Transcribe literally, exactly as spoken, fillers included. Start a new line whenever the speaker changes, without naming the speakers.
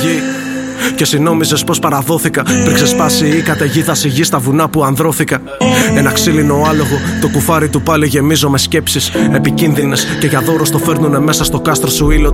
γη. Και εσύ νόμιζες πως παραδόθηκα πριν ξεσπάσει η καταιγίδα στη γη στα βουνά που ανδρώθηκα. Ένα ξύλινο άλογο, το κουφάρι του πάλι γεμίζω με σκέψεις επικίνδυνες. Και για δώρο στο φέρνουνε μέσα στο κάστρο σου ήλο.